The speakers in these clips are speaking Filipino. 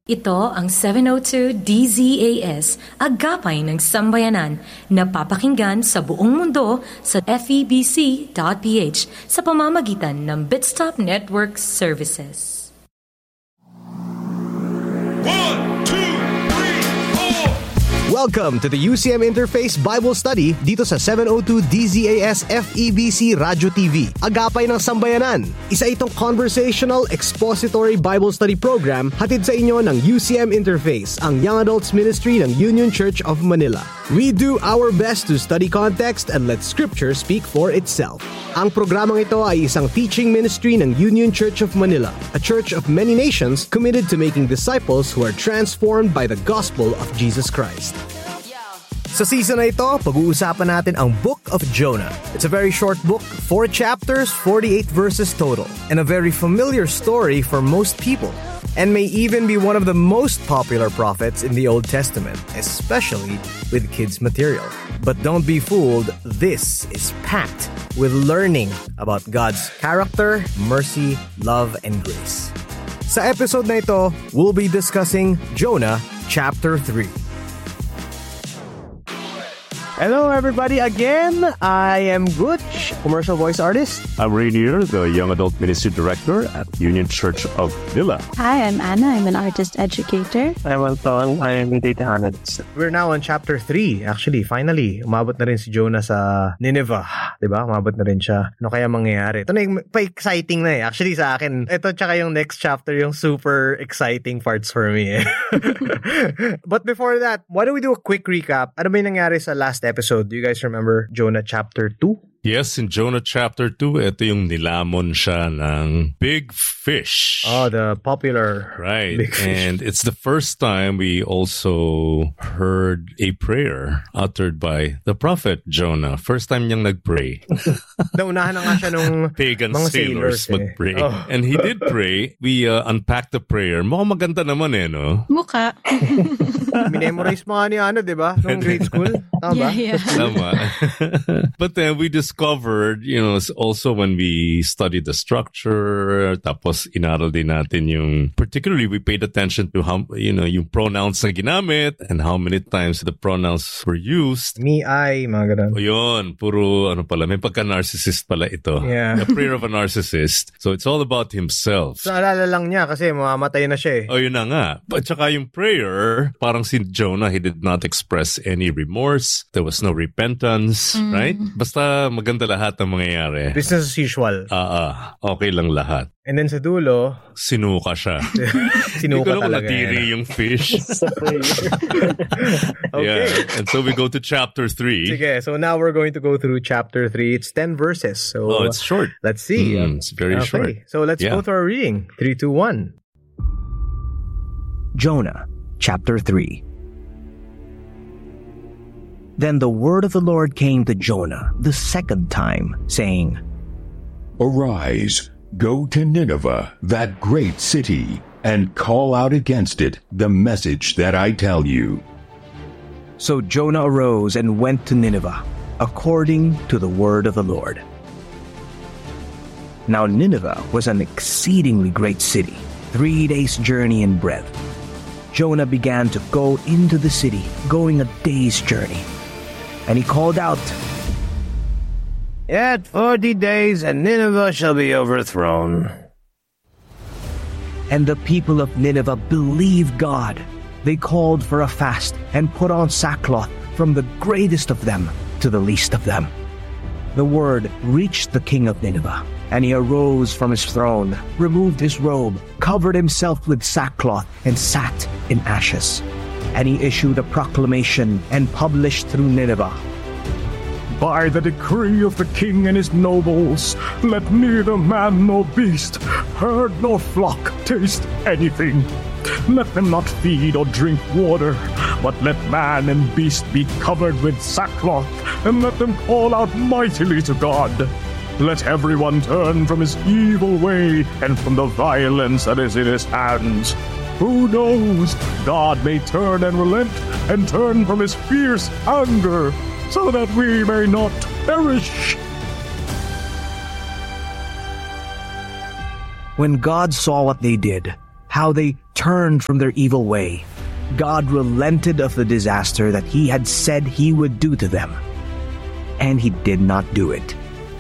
Ito ang 702 DZAS, Agapay ng Sambayanan, na papakinggan sa buong mundo sa FEBC.ph sa pamamagitan ng Bitstop Network Services. 1, 2, 3, 4. Welcome to the UCM Interface Bible Study dito sa 702 DZAS FEBC Radio TV, Agapay ng Sambayanan. Isa itong conversational expository Bible study program hatid sa inyo ng UCM Interface, ang Young Adults Ministry ng Union Church of Manila. We do our best to study context and let Scripture speak for itself. Ang programang ito ay isang teaching ministry ng Union Church of Manila, a church of many nations committed to making disciples who are transformed by the gospel of Jesus Christ. Sa season na ito, pag-uusapan natin ang Book of Jonah. It's a very short book, 4 chapters, 48 verses total, and a very familiar story for most people, and may even be one of the most popular prophets in the Old Testament, especially with kids' material. But don't be fooled, this is packed with learning about God's character, mercy, love, and grace. Sa episode na ito, we'll be discussing Jonah chapter 3. Hello everybody again, I am Butch, commercial voice artist. I'm Rainier, the Young Adult Ministry Director at Union Church of Manila. Hi, I'm Anna, I'm an artist educator. I'm Anton, I am data analyst. We're now on chapter 3, actually, finally. Umabot na rin si Jonah sa Nineveh, diba? Umabot na rin siya. Ano kaya mangyayari? Ito na yung pa-exciting na eh. Actually sa akin, ito tsaka yung next chapter, yung super exciting parts for me eh. But before that, why don't we do a quick recap? Ano ba yung nangyari sa last episode? Do you guys remember Jonah chapter 2? Yes, in Jonah chapter 2, ito yung nilamon siya ng big fish. Oh, the popular right. big fish. And it's the first time we also heard a prayer uttered by the prophet Jonah. First time niyang nagpray. Naunahan na nga siya nung pagan mga sailors eh. magpray. Oh. And he did pray. We unpacked the prayer. Mukhang maganda naman eh, no? Mukha. Minemorize mo nga ni Ano, di ba? Nung grade school. Tama ba? Yeah. Tama. But then we discovered, also when we studied the structure, tapos inaral din natin yung, particularly we paid attention to how, yung pronouns na ginamit and how many times the pronouns were used. Me, I, mga ganun. O yun, puro may pagka-narcissist pala ito. Yeah. The prayer of a narcissist. So it's all about himself. So, alala lang niya kasi mamamatay na siya eh. O yun na nga. At saka yung prayer, parang si Jonah, he did not express any remorse. There was no repentance, right? Basta maganda lahat ng mangyayari. Business as usual. Okay lang lahat. And then sa dulo, sinuka siya. Sinuka talaga. Hindi ko talaga. natiri yung fish. Okay. Yeah. And so we go to chapter 3. Sige, so now we're going to go through chapter 3. It's 10 verses. So it's short. Let's see. It's very short. So let's go through our reading. 3, 2, 1. Jonah, chapter 3. Then the word of the Lord came to Jonah the second time, saying, Arise, go to Nineveh, that great city, and call out against it the message that I tell you. So Jonah arose and went to Nineveh, according to the word of the Lord. Now Nineveh was an exceedingly great city, 3 days' journey in breadth. Jonah began to go into the city, going a day's journey. And he called out, Yet 40 days and Nineveh shall be overthrown. And the people of Nineveh believed God. They called for a fast and put on sackcloth, from the greatest of them to the least of them. The word reached the king of Nineveh, and he arose from his throne, removed his robe, covered himself with sackcloth, and sat in ashes. And he issued a proclamation and published through Nineveh, By the decree of the king and his nobles, let neither man nor beast, herd nor flock taste anything. Let them not feed or drink water, but let man and beast be covered with sackcloth, and let them call out mightily to God. Let everyone turn from his evil way and from the violence that is in his hands. Who knows? God may turn and relent and turn from his fierce anger, so that we may not perish. When God saw what they did, how they turned from their evil way. God relented of the disaster that he had said he would do to them. And he did not do it.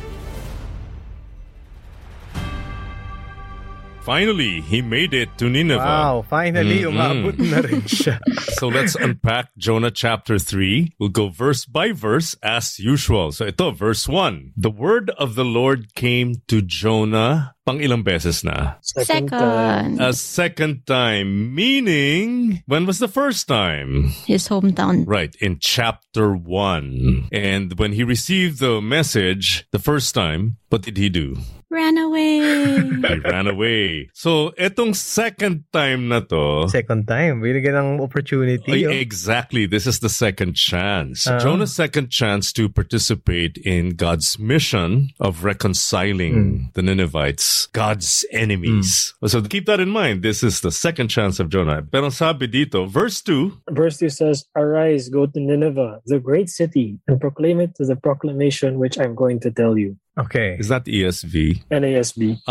Finally, he made it to Nineveh. Wow, finally, umabot na rin siya. So let's unpack Jonah chapter 3. We'll go verse by verse as usual. So ito, verse 1. The word of the Lord came to Jonah. Pang ilang beses na? Second. A second time. Meaning, when was the first time? His hometown. Right, in chapter 1. And when he received the message the first time, what did he do? Ran away. He ran away. So, etong second time na to... Second time. Binigyan ng opportunity. Exactly. This is the second chance. Jonah's second chance to participate in God's mission of reconciling the Ninevites, God's enemies. So keep that in mind. This is the second chance of Jonah. Pero sabi dito, verse 2. Verse 2 says, Arise, go to Nineveh, the great city, and proclaim it to the proclamation which I'm going to tell you. Okay. Is that ESV? NASB.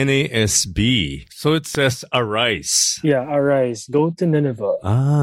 NASB. So it says, arise. Yeah, arise, go to Nineveh.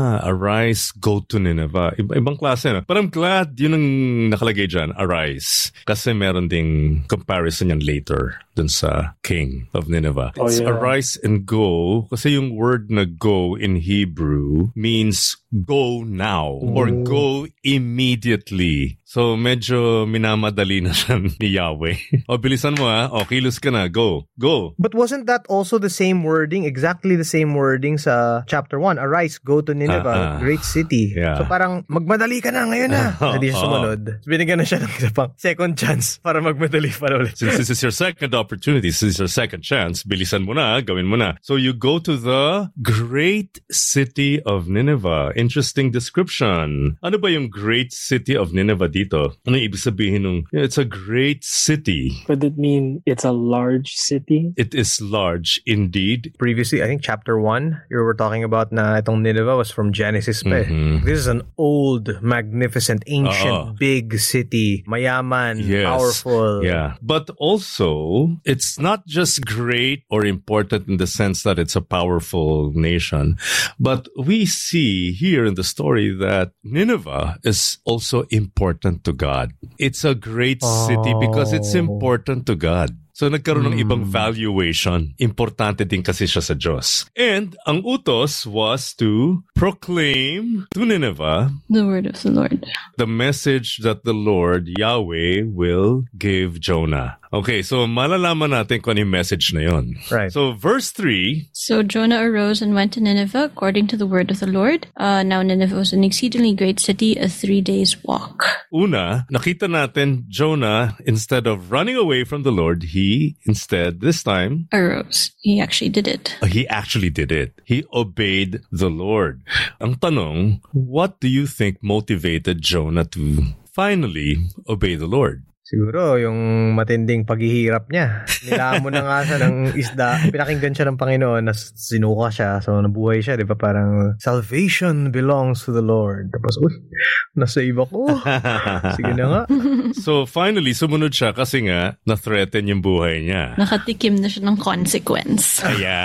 Arise, go to Nineveh. Ibang klase na. But I'm glad yun ang nakalagay dyan, arise. Kasi meron ding comparison yan later dun sa king of Nineveh. It's arise and go. Kasi yung word na go in Hebrew means go now or go immediately. So, medyo minamadali na siya ni Yahweh. O, bilisan mo kilos ka na. Go. Go. But wasn't that also the same wording? Exactly the same wording sa chapter 1. Arise, go to Nineveh, great city. Yeah. So, parang magmadali ka na ngayon na. Hindi siya sumunod. Binigyan na siya ng isa pang second chance para magmadali pa ulit. Since this is your second opportunity, since your second chance, bilisan mo na, gawin mo na. So, you go to the great city of Nineveh. Interesting description. Ano ba yung great city of Nineveh dito? Ano ibig sabihin nung, it's a great city. Could it mean it's a large city? It is large indeed. Previously, I think chapter 1, you were talking about na itong Nineveh was from Genesis pa. This is an old, magnificent, ancient, big city. Mayaman, powerful. Yeah. But also, it's not just great or important in the sense that it's a powerful nation, but we see here in the story that Nineveh is also important to God. It's a great city because it's important to God. So nagkaroon ng ibang valuation. Importante din kasi siya sa Diyos. And ang utos was to proclaim to Nineveh the word of the Lord. The message that the Lord, Yahweh, will give Jonah. Okay, so malalaman natin kung ano yung message na yun. Right. So verse 3. So Jonah arose and went to Nineveh according to the word of the Lord. Now Nineveh was an exceedingly great city, a 3 days walk. Una, nakita natin Jonah, instead of running away from the Lord, he instead, this time, arose. He actually did it. He actually did it. He obeyed the Lord. Ang tanong, what do you think motivated Jonah to finally obey the Lord? Siguro, yung matinding paghihirap niya. Nilamon na nga siya ng isda. Pinakinggan siya ng Panginoon na sinuka siya. So, nabuhay siya. Di ba? Parang, salvation belongs to the Lord. Tapos, nasave ako. Sige na nga. So, finally, sumunod siya kasi nga, na-threaten yung buhay niya. Nakatikim na siya ng consequence.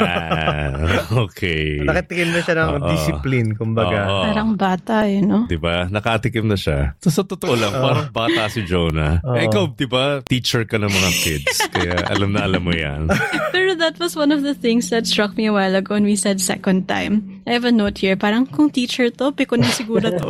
Ayan. Okay. Nakatikim na siya ng discipline, kumbaga. Parang bata, Di ba? Nakatikim na siya. So, sa totoo lang, parang bata si Jonah. Ikaw, di ba, teacher ka ng mga kids. Kaya alam mo yan. Pero that was one of the things that struck me a while ago when we said second time. I have a note here. Parang kung teacher to, piko na siguro to.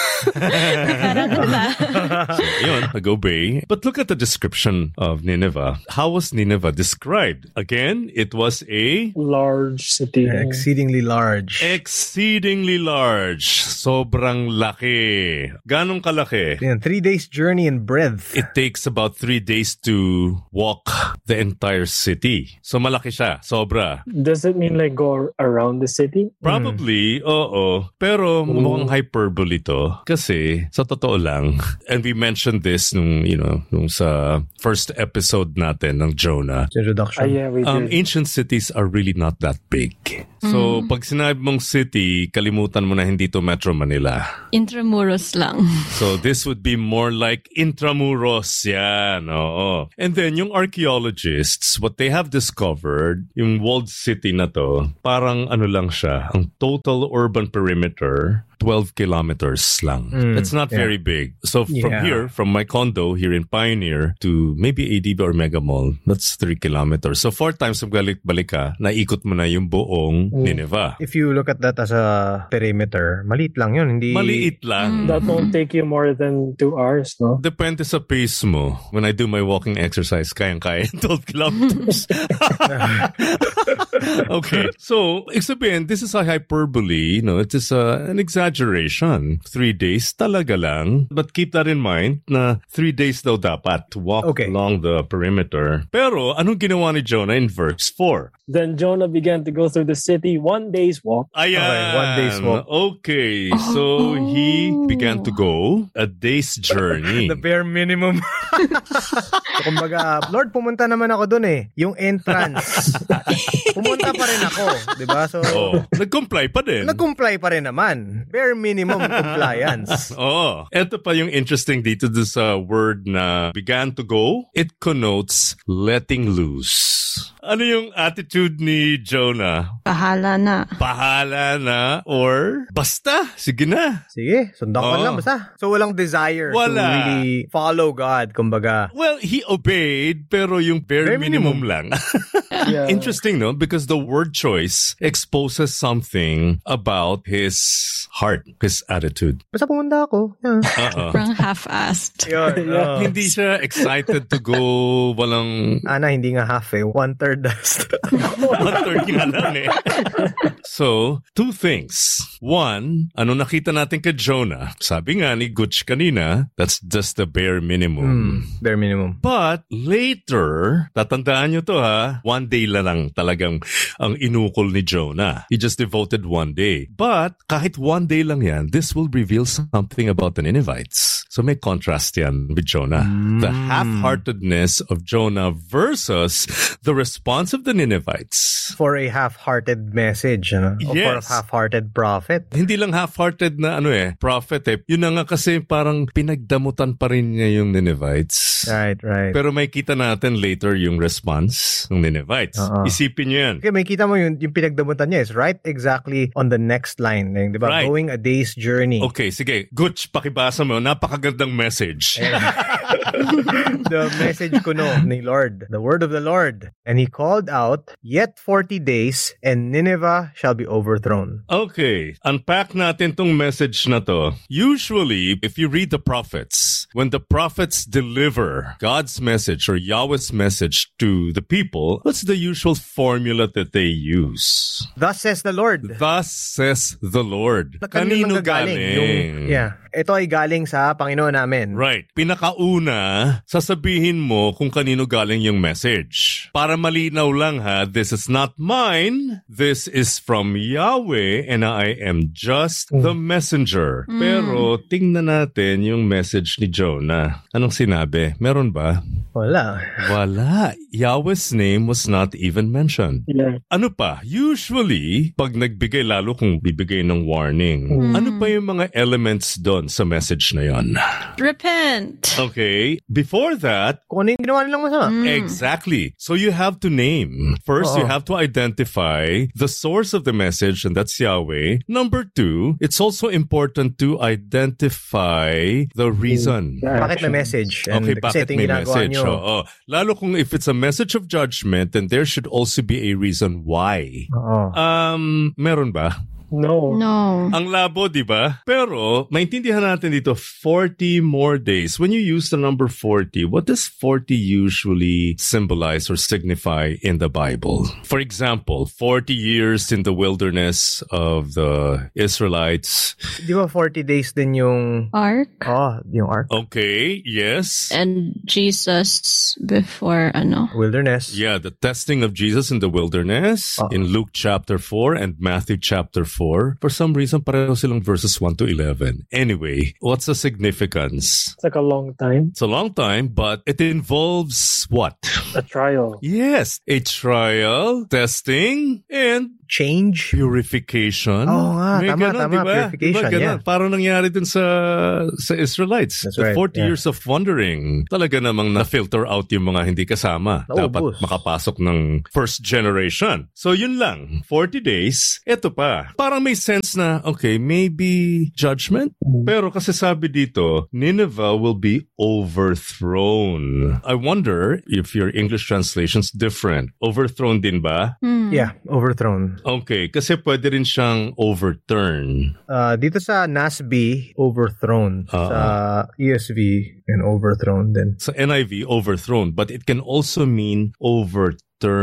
Parang So, yun, nag-obey. But look at the description of Nineveh. How was Nineveh described? Again, it was a large city. Exceedingly large. Exceedingly large. Sobrang laki. Ganong kalaki? 3 days journey in breadth. It takes about 3 days to walk the entire city. So malaki siya. Sobra. Does it mean like go around the city? Probably, oo. Pero mukhang hyperbole to. Kasi kasi, sa totoo lang, and we mentioned this nung sa first episode natin ng Jonah. Introduction. Yeah, we did. Ancient cities are really not that big. So, pag sinabi mong city, kalimutan mo na hindi to Metro Manila. Intramuros lang. So, this would be more like Intramuros. Yan, oo. And then, yung archaeologists, what they have discovered, yung walled city na to, parang ano lang siya, ang total urban perimeter, 12 kilometers lang. That's not very big. So from here, from my condo here in Pioneer to maybe ADB or Mega Mall, that's 3 kilometers. So 4 times balik ka, naikot mo na yung buong Nineveh. If you look at that as a perimeter, maliit lang yun. Hindi... Maliit lang. That won't take you more than 2 hours, no? Depende sa pace mo. When I do my walking exercise, kayang-kaya 12 kilometers. Okay. So, sabihin, this is a hyperbole. It is an exaggeration. 3 days talaga lang. But keep that in mind na 3 days daw dapat to walk along the perimeter. Pero, anong ginawa ni Jonah in verse 4? Then Jonah began to go through the city 1 day's walk. Ayan. Okay, 1 day's walk. Okay. So, he began to go a day's journey. The bare minimum. So, kumbaga, Lord, pumunta naman ako dun eh. Yung entrance. Pumunta pa rin ako. Diba? So, nag-comply pa din. Nag-comply pa rin naman. Bare minimum compliance. Ito pa yung interesting dito sa word na began to go. It connotes letting loose. Ano yung attitude ni Jonah? Bahala na. Bahala na or basta, sige na. Sige, sundan ko lang basta. So walang desire to really follow God, kumbaga. Well, he obeyed pero yung bare minimum lang. Yeah. Interesting, no? Because the word choice exposes something about his heart, his attitude. Basta pumunta ako. Parang half-assed. Hindi siya excited to go, walang... Ana, hindi nga half eh. 1/3 dust. 1/3 nga lang eh. So, 2 things. One, ano nakita natin kay Jonah? Sabi nga ni Gutch kanina, that's just the bare minimum. Bare minimum. But later, tatandaan nyo to ha, 1 day lang talagang ang inukol ni Jonah. He just devoted 1 day. But kahit 1 day lang yan, this will reveal something about the Ninevites. So may contrast yan with Jonah. The half-heartedness of Jonah versus the response of the Ninevites. For a half-hearted message, or for a half-hearted prophet. Hindi lang half-hearted na prophet eh. Yun na nga kasi parang pinagdamutan pa rin niya yung Ninevites. Right. Pero may kita natin later yung response ng Ninevites. Isipin niyo yan. Okay, may kita mo yung pinagdamutan niya is right exactly on the next line. Diba? Right. Going a day's journey. Okay, sige. Gutch, pakibasa mo. Napakagandang message. The message ko ni Lord, the word of the Lord. And he called out, yet 40 days and Nineveh shall be overthrown. Okay, unpack natin tong message na to. Usually, if you read the prophets, when the prophets deliver God's message or Yahweh's message to the people, what's the usual formula that they use? Thus says the Lord. Thus says the Lord. Kanino galing? Ito ay galing sa Panginoon namin. Right. Pinakauna, sasabihin mo kung kanino galing yung message. Para malinaw lang ha, this is not mine. This is from Yahweh and I am just the messenger. Pero tingnan natin yung message ni Jonah. Anong sinabi? Meron ba? Wala. Yahweh's name was not even mentioned. Yeah. Ano pa? Usually, pag nagbigay, lalo kung bibigay ng warning, ano pa yung mga elements doon sa message na yon? Repent. Okay. Before that, kung ano yung ginawa nilang masama. Exactly. So you have to name. First, you have to identify the source of the message, and that's Yahweh. Number 2, it's also important to identify the reason. Bakit may message? Okay, bakit may message? Lalo kung if it's a message of judgment, then there should also be a reason why. Meron ba? No. Ang labo, di ba? Pero, maintindihan natin dito, 40 more days. When you use the number 40, what does 40 usually symbolize or signify in the Bible? For example, 40 years in the wilderness of the Israelites. Di ba 40 days din yung... Ark? Yung Ark. Okay, yes. And Jesus before, Wilderness. Yeah, the testing of Jesus in the wilderness in Luke chapter 4 and Matthew chapter 4. 4. For some reason, pareho silang verses 1 to 11. Anyway, what's the significance? It's like a long time. It's a long time, but it involves what? A trial. Yes, a trial, testing, and change, purification. Oh nga, May tama, ganon, tama, diba? purification, Diba ganon? yeah. Parang nangyari dun sa Israelites. That's The right, 40 yeah. years of wandering. Talaga namang na-filter out yung mga hindi kasama. Dapat makapasok ng first generation. So yun lang, 40 days, eto pa. Parang may sense na, okay, maybe judgment? Pero kasi sabi dito, Nineveh will be overthrown. I wonder if your English translation's different. Overthrown din ba? Yeah, overthrown. Okay, kasi pwede rin siyang overturn. Dito sa NASB, overthrown. Sa ESV, and overthrown din. Sa NIV, overthrown. But it can also mean overturn.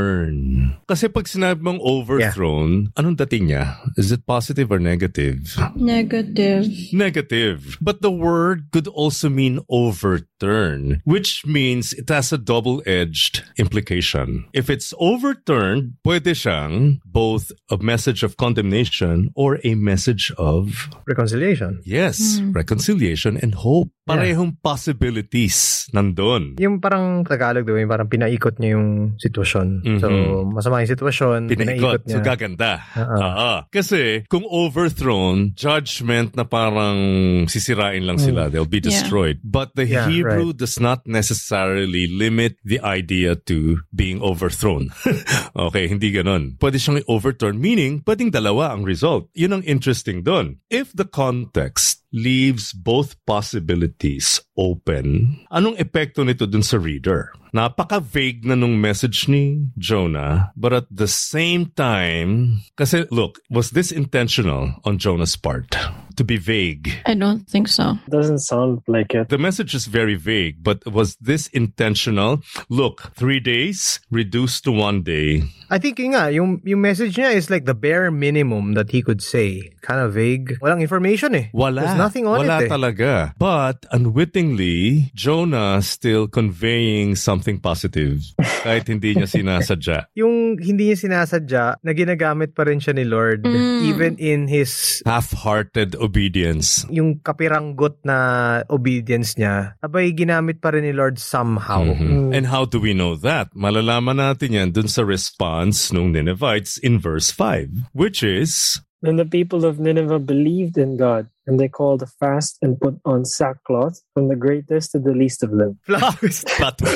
Kasi pag sinabi mong overthrown, anong dating niya? Is it positive or negative? Negative. Negative. But the word could also mean overturn, which means it has a double-edged implication. If it's overturned, pwede siyang both a message of condemnation or a message of reconciliation. Yes, reconciliation and hope. Parehong possibilities nandun. Yung parang Tagalog, diba? Yung parang pinaikot niya yung sitwasyon. So, masama yung sitwasyon, pinaikot niya. So, gaganda. Kasi, kung overthrown, judgment na parang sisirain lang sila. They'll be destroyed. But the Hebrew does not necessarily limit the idea to being overthrown. Okay, hindi ganon. Pwede siyang overturn, meaning, pwedeng dalawa ang result. Yun ang interesting dun. If the context leaves both possibilities open, anong epekto nito dun sa reader? Napaka-vague na nung message ni Jonah, but at the same time, kasi look, was this intentional on Jonah's part? To be vague? I don't think so. Doesn't sound like it. The message is very vague, but was this intentional? Look, 3 days reduced to 1 day. I think yung message niya is like the bare minimum that he could say. Kind of vague. Walang information eh. There's nothing on Wala it eh. talaga. But unwittingly, Jonah still conveying something positive kahit hindi niya sinasadya. Yung hindi niya sinasadya, na ginagamit pa rin siya ni Lord even in his half-hearted obedience. Yung kapiranggot na obedience niya, abay ginamit pa rin ni Lord somehow. And how do we know that? Malalaman natin yan dun sa response ng Ninevites in verse 5, which is, Then the people of Nineveh believed in God, and they called a fast and put on sackcloth from the greatest to the least of them. Plot twist.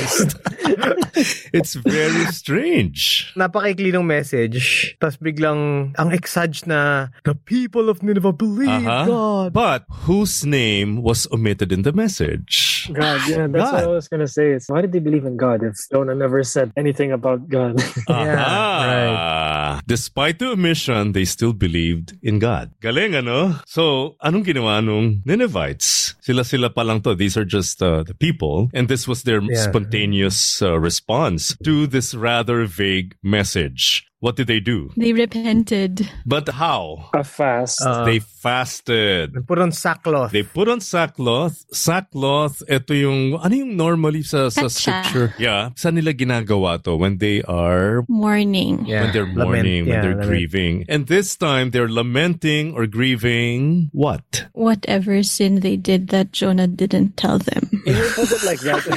It's very strange. Napakaikli ng message, tas biglang ang exage na the people of Nineveh believe God. But whose name was omitted in the message? God, yeah, that's what I was going to say. It's, why did they believe in God if Jonah never said anything about God? Right. Despite the omission, they still believed in God. Galing, ano? So, anong ginawa nung Ninevites? Sila pa lang to. These are just the people. And this was their spontaneous response to this rather vague message. What did they do? They repented. But how? A fast. They fasted. They put on sackcloth. They put on sackcloth. Sackcloth, ito yung, ano yung normally sa scripture? Yeah. Saan nila ginagawa to? When they are mourning. When they're mourning, when they're grieving. And this time, they're lamenting or grieving what? Whatever sin they did that Jonah didn't tell them. Can you put it like that?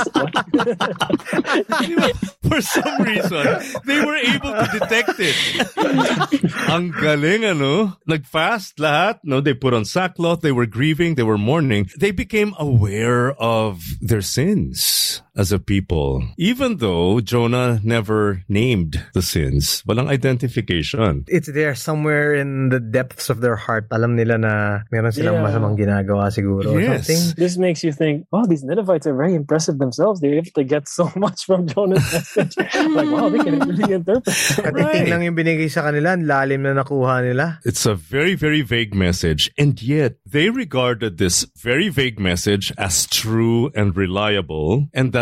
For some reason, they were able to detect it. Ang galing, ano? Nag-fast lahat. No, they put on sackcloth. They were grieving. They were mourning. They became aware of their sins as a people. Even though Jonah never named the sins. Walang identification. It's there somewhere in the depths of their heart. Alam nila na meron silang masamang ginagawa siguro. Yes. Something. This makes you think, oh, these Ninevites are very impressive themselves. They're able to get so much from Jonah's message. Like, wow, they can really interpret. Katiting lang yung binigay sa kanila, lalim na nakuha nila. It's a very, very vague message. And yet, they regarded this very vague message as true and reliable. And that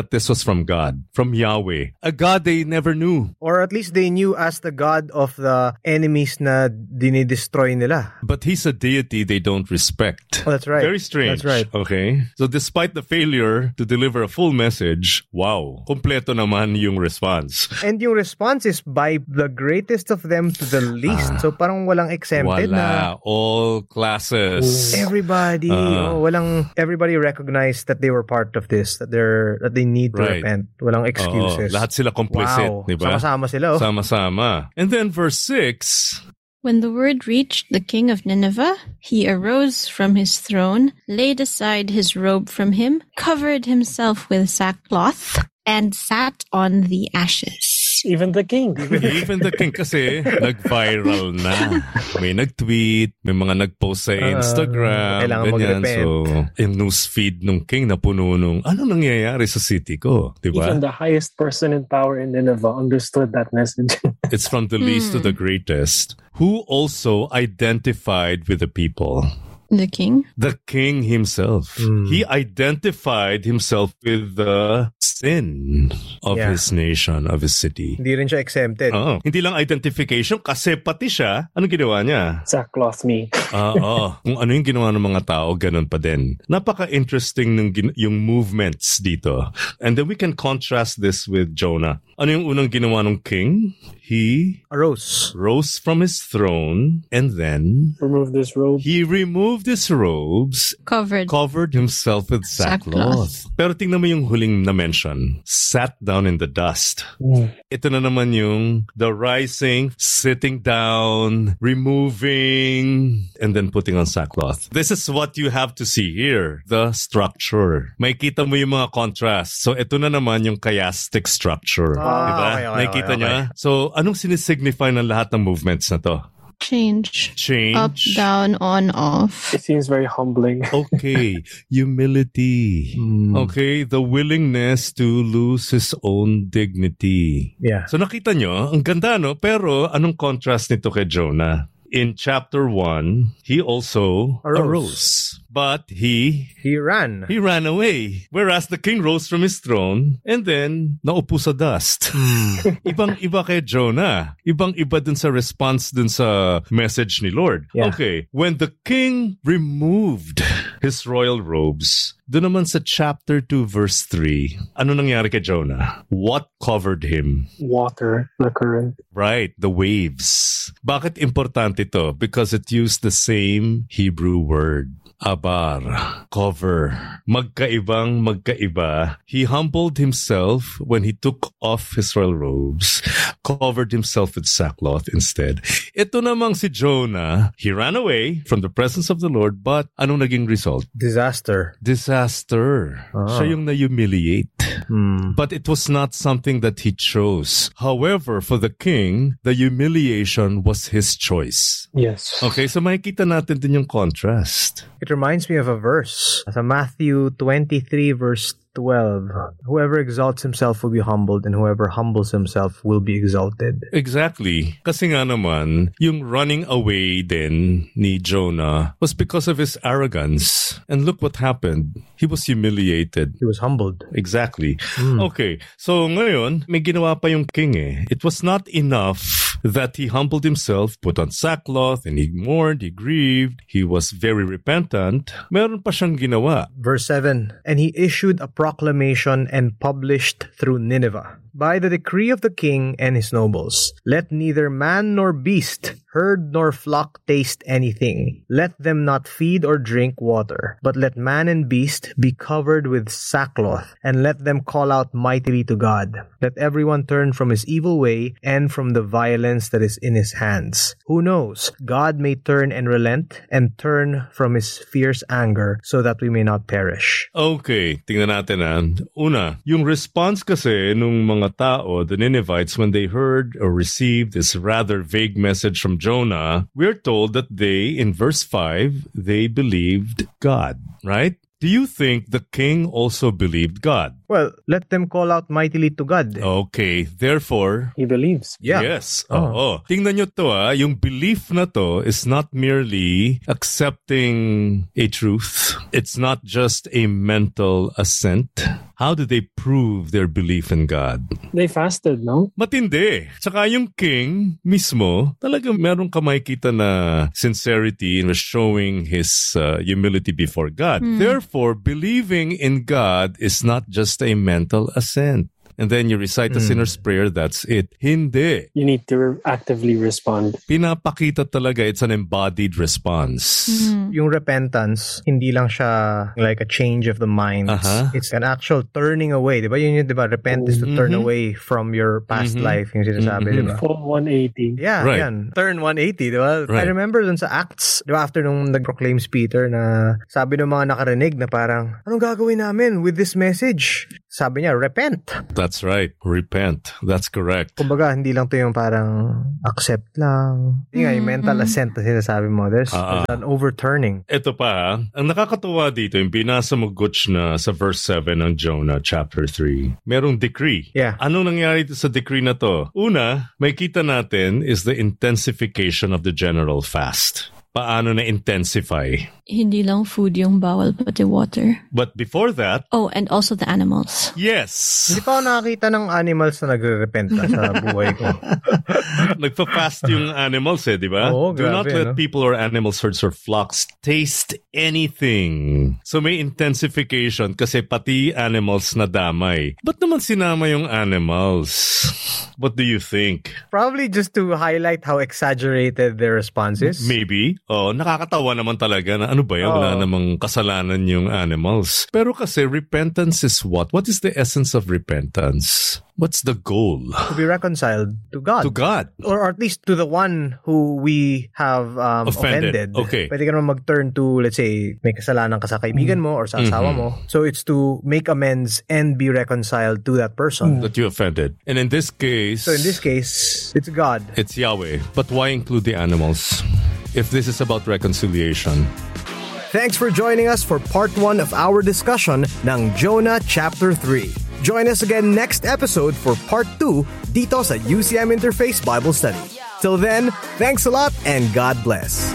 that this was from God, from Yahweh, a God they never knew. Or at least they knew as the God of the enemies na dinidestroy nila. But he's a deity they don't respect. Oh, that's right. Very strange. That's right. Okay? So despite the failure to deliver a full message, wow, kompleto naman yung response. And yung response is by the greatest of them to the least. So parang walang exempted na. All classes. Everybody, everybody recognized that they were part of this, that they need to repent. Walang excuses. Lahat sila complicit, wow. diba? Sama-sama sila. Sama-sama. And then verse 6. When the word reached the king of Nineveh, he arose from his throne, laid aside his robe from him, covered himself with sackcloth, and sat on the ashes. Even the king. Even the king kasi nag-viral na. May nag-tweet, may mga nag-post sa Instagram, ganyan. So, yung newsfeed nung king na puno nung, ano nangyayari sa city ko? Diba? Even the highest person in power in Nineveh understood that message. It's from the least to the greatest, who also identified with the people. The king? The king himself. He identified himself with the sin of his nation, of his city. Hindi rin siya exempted. Hindi lang identification kasi pati siya, anong ginawa niya? Sackcloth me. Kung ano yung ginawa ng mga tao, ganun pa din. Napaka-interesting ng yung movements dito. And then we can contrast this with Jonah. Ano yung unang ginawa ng king? He rose from his throne and then removed his robe. He removed his robes, covered himself with sackcloth. Pero tingnan mo yung huling na mention, sat down in the dust. Ito na naman yung the rising, sitting down, removing, and then putting on sackcloth. This is what you have to see here, the structure. May kita mo yung mga contrast. So ito na naman yung chiastic structure. Diba? Nakikita niya? So anong sinisignify ng lahat ng movements na to? Change. Up, down, on, off. It seems very humbling. Okay. Humility. Okay. The willingness to lose his own dignity. Yeah. So nakita nyo, ang ganda no? Pero anong contrast nito kay Jonah? In chapter 1, he also arose. But he ran. He ran away. Whereas the king rose from his throne and then naupo sa dust. Ibang-iba kay Jonah. Ibang-iba dun sa response dun sa message ni Lord. Yeah. Okay, when the king removed his royal robes, dun naman sa chapter 2 verse 3, ano nangyari kay Jonah? What covered him? Water, the current. Right, the waves. Bakit importante ito? Because it used the same Hebrew word. Abar, cover, magkaiba. He humbled himself when he took off his royal robes, covered himself with sackcloth instead. Ito namang si Jonah, he ran away from the presence of the Lord, but anong naging result? Disaster. Siya yung na-humiliate. But it was not something that he chose. However, for the king, the humiliation was his choice. Yes. Okay, so makikita natin din yung contrast. It reminds me of a verse. Sa Matthew 23 verse 12. Whoever exalts himself will be humbled, and whoever humbles himself will be exalted. Exactly. Kasi nga naman, yung running away din ni Jonah was because of his arrogance. And look what happened. He was humiliated. He was humbled. Exactly. Okay. So ngayon, may ginawa pa yung king eh. It was not enough that he humbled himself, put on sackcloth, and he mourned, he grieved, he was very repentant. Meron pa siyang ginawa. Verse 7, and he issued a proclamation and published through Nineveh, by the decree of the king and his nobles, let neither man nor beast, herd nor flock taste anything. Let them not feed or drink water, but let man and beast be covered with sackcloth, and let them call out mightily to God. Let everyone turn from his evil way and from the violence that is in his hands. Who knows? God may turn and relent and turn from his fierce anger so that we may not perish. Okay, tingnan natin Una, yung response kasi nung mga tao, the Ninevites, when they heard or received this rather vague message from Jonah, we're told that they, in verse 5, they believed God, right? Do you think the king also believed God? Well, let them call out mightily to God. Okay, therefore... He believes. Yeah. Yes. Tingnan nyo to yung belief na to is not merely accepting a truth. It's not just a mental assent. How did they prove their belief in God? They fasted, no? Matindi. Tsaka yung king mismo, talagang meron ka makikita na sincerity in showing his humility before God. Therefore, believing in God is not just a mental assent. And then you recite the sinner's prayer, that's it. Hindi. You need to actively respond. Pinapakita talaga, it's an embodied response. Yung repentance, hindi lang siya like a change of the mind. It's an actual turning away. Diba? Yun, diba? Repent is to turn away from your past life. Yung sinasabi, diba? Full 180. Yeah, Right. yan. Turn 180, diba? Right. I remember dun sa Acts, diba? After nung nag-proclaims Peter na sabi ng mga nakarinig na parang, anong gagawin namin with this message? Sabi niya, repent. That's right. Repent. That's correct. Kumbaga, hindi lang to yung parang accept lang. Hindi nga, yung mental assent na sinasabi mo. There's an overturning. Ito pa, ang nakakatuwa dito, yung binasa mo, Gutch, na sa verse 7 ng Jonah chapter 3. Merong decree. Yeah. Anong nangyari sa decree na to? Una, may kita natin is the intensification of the general fast. Paano na-intensify? Hindi lang food yung bawal, pati water. But before that... Oh, and also the animals. Yes! Hindi pa ako nakakita ng animals na nagre-repent sa buhay ko. Nagpa-fast yung animals di ba? Oo, Do not grabe, let no? people or animals, herds, or flocks taste anything. So may intensification kasi pati animals na damay. Ba't naman sinama yung animals? What do you think? Probably just to highlight how exaggerated their response is. Maybe. Oh, nakakatawa naman talaga na ano ba yan? Wala namang kasalanan yung animals. Pero kasi repentance is what? What is the essence of repentance? What's the goal? To be reconciled to God. To God. Or at least to the one who we have offended. Okay. Pwede ka naman mag-turn to, let's say, may kasalanan ka sa kaibigan mo or sa asawa mo. So it's to make amends and be reconciled to that person. That you offended. And in this case... So in this case, it's God. It's Yahweh. But why include the animals? If this is about reconciliation. Thanks for joining us for part 1 of our discussion ng Jonah Chapter 3. Join us again next episode for part 2 dito sa UCM Interface Bible Study. Till then, thanks a lot and God bless.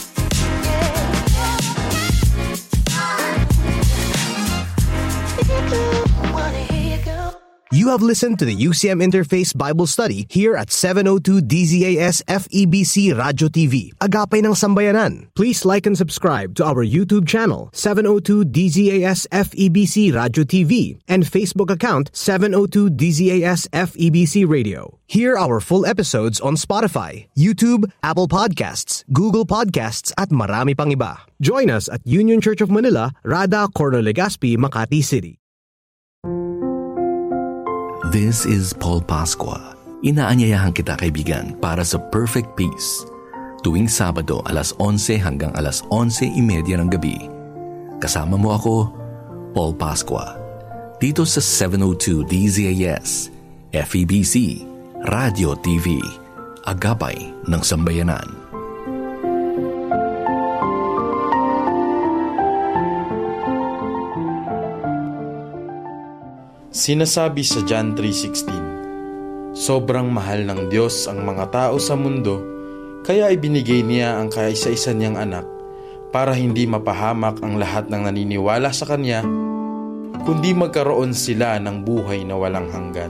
You have listened to the UCM Interface Bible Study here at 702 DZAS FEBC Radio TV, Agapay ng Sambayanan. Please like and subscribe to our YouTube channel, 702 DZAS FEBC Radio TV, and Facebook account, 702 DZAS FEBC Radio. Hear our full episodes on Spotify, YouTube, Apple Podcasts, Google Podcasts, at marami pang iba. Join us at Union Church of Manila, Rada, Corno Legazpi, Makati City. This is Paul Pascua. Inaanyayahan kita, kaibigan, para sa Perfect Peace. Tuwing Sabado, alas 11 hanggang alas 11:30 ng gabi. Kasama mo ako, Paul Pascua. Dito sa 702 DZAS, FEBC, Radio TV, Agapay ng Sambayanan. Sinasabi sa John 3:16, sobrang mahal ng Diyos ang mga tao sa mundo, kaya ibinigay niya ang kaisa-isa niyang anak para hindi mapahamak ang lahat ng naniniwala sa Kanya, kundi magkaroon sila ng buhay na walang hanggan.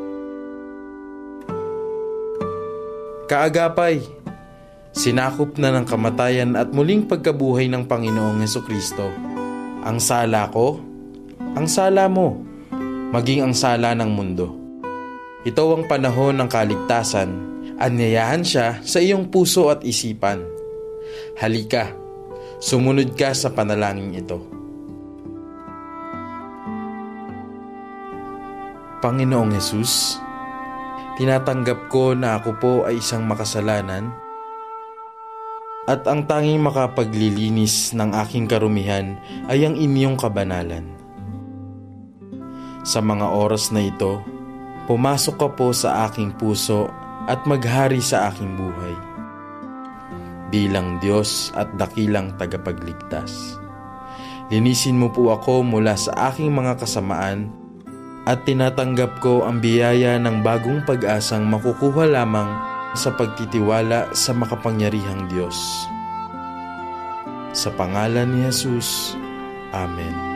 Kaagapay, sinakop na ng kamatayan at muling pagkabuhay ng Panginoong Hesukristo. Ang sala ko, ang sala mo, maging ang sala ng mundo. Ito ang panahon ng kaligtasan. Anyayahan siya sa iyong puso at isipan. Halika, sumunod ka sa panalangin ito. Panginoong Hesus, tinatanggap ko na ako po ay isang makasalanan at ang tanging makapaglilinis ng aking karumihan ay ang inyong kabanalan. Sa mga oras na ito, pumasok ka po sa aking puso at maghari sa aking buhay. Bilang Diyos at dakilang tagapagligtas. Linisin mo po ako mula sa aking mga kasamaan at tinatanggap ko ang biyaya ng bagong pag-asang makukuha lamang sa pagtitiwala sa makapangyarihang Diyos. Sa pangalan ni Jesus, Amen.